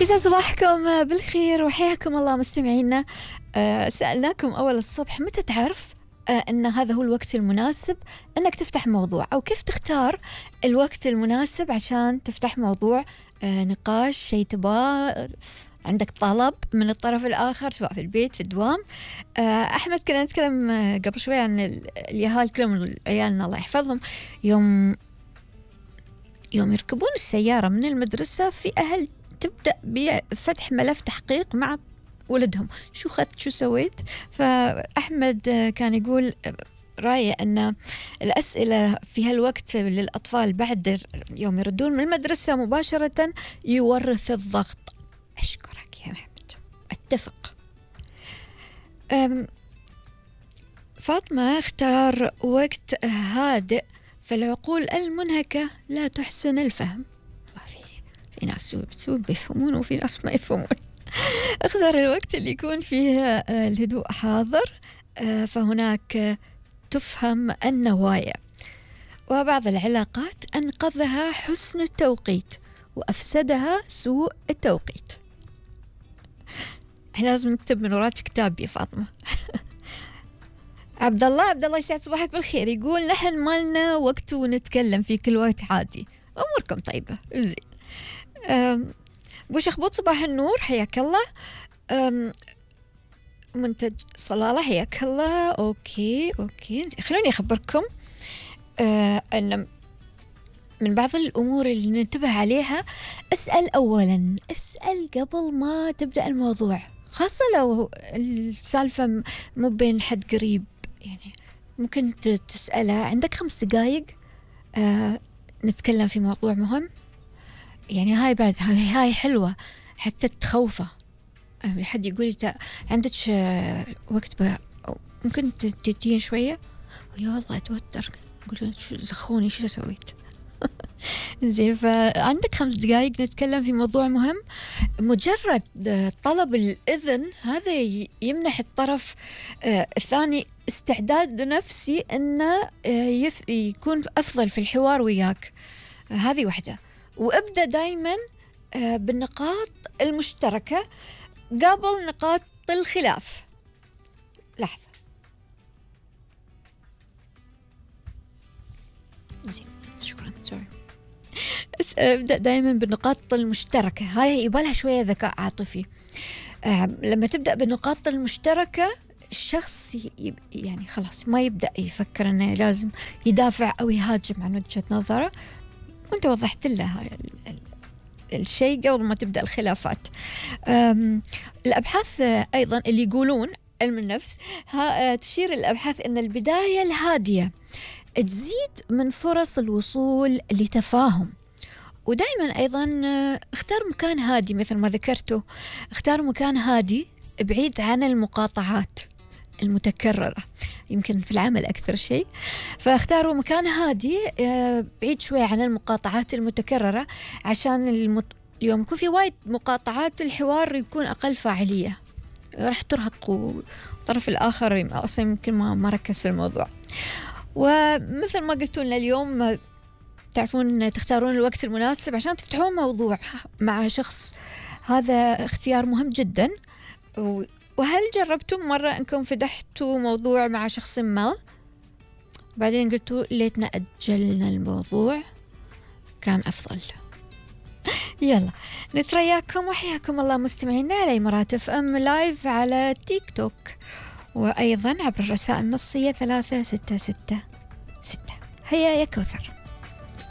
يسعد صباحكم بالخير وحياكم الله مستمعينا. سألناكم أول الصبح متى تعرف أن هذا هو الوقت المناسب أنك تفتح موضوع، أو كيف تختار الوقت المناسب عشان تفتح موضوع نقاش، شيء تبغاه، عندك طلب من الطرف الآخر سواء في البيت في الدوام. أحمد كنا نتكلم قبل شوي عن اليهال كلهم عيالنا الله يحفظهم، يوم يركبون السيارة من المدرسة في أهل تبدأ بفتح ملف تحقيق مع ولدهم، شو خذت شو سويت. فأحمد كان يقول رأيه أن الأسئلة في هالوقت للأطفال بعد يوم يردون من المدرسة مباشرة يورث الضغط. أشكرك يا أحمد، أتفق. فاطمة اختار وقت هادئ، فالعقول المنهكة لا تحسن الفهم. في ناس بيفهمون وفي ناس ما يفهمون. اختار الوقت اللي يكون فيه الهدوء حاضر، فهناك تفهم النوايا. وبعض العلاقات أنقذها حسن التوقيت وأفسدها سوء التوقيت. احنا لازم نكتب من وراك كتاب يا فاطمة. عبد الله يسعد صباحك بالخير، يقول نحن ما لنا وقت ونتكلم في كل وقت عادي. أموركم طيبة زين. بو شخبوط صباح النور، حياك الله. منتج صلالة حياك الله. أوكي خلوني أخبركم أن من بعض الأمور اللي ننتبه عليها، اسأل قبل ما تبدأ الموضوع، خاصة لو السالفة مو بين حد قريب. يعني ممكن تسأله عندك 5 دقايق نتكلم في موضوع مهم. يعني هاي حلوة حتى تخوفه. حد يقول لي عندك وقت ممكن تتين شوية، يا الله أتوتر، أقول شو زخوني شو سويت. زين، فعندك 5 دقايق نتكلم في موضوع مهم. مجرد طلب الإذن هذا يمنح الطرف الثاني استعداد نفسي أنه يكون أفضل في الحوار وياك. هذه واحدة. وابدأ دايما بالنقاط المشتركة قبل نقاط الخلاف. لحظة، زين شكرا. ابدأ دائما بالنقاط المشتركة، هاي يبالها شوية ذكاء عاطفي. لما تبدأ بالنقاط المشتركة الشخص يعني خلاص ما يبدأ يفكر أنه لازم يدافع أو يهاجم عن وجهة نظره، وانت وضحت له هاي الشيء قبل ما تبدأ الخلافات. الأبحاث أيضا اللي يقولون علم النفس تشير الأبحاث أن البداية الهادية تزيد من فرص الوصول لتفاهم. ودائما أيضا اختار مكان هادي، مثل ما ذكرته، اختار مكان هادي بعيد عن المقاطعات المتكررة، يمكن في العمل أكثر شيء. فاختاروا مكان هادي بعيد شوي عن المقاطعات المتكررة، عشان اليوم يكون في وايد مقاطعات الحوار يكون أقل فاعلية، راح ترهق والطرف الآخر أصلا يمكن ما ركز في الموضوع. ومثل ما قلتوا لنا اليوم تعرفون تختارون الوقت المناسب عشان تفتحون موضوع مع شخص، هذا اختيار مهم جدا. وهل جربتم مرة أنكم فتحتوا موضوع مع شخص ما بعدين قلتوا ليتنا أجلنا الموضوع كان أفضل؟ يلا نترياكم وحياكم الله مستمعينا على إمارات اف ام لايف على تيك توك، وأيضا عبر الرسائل النصية 3666. هيا يا كوثر.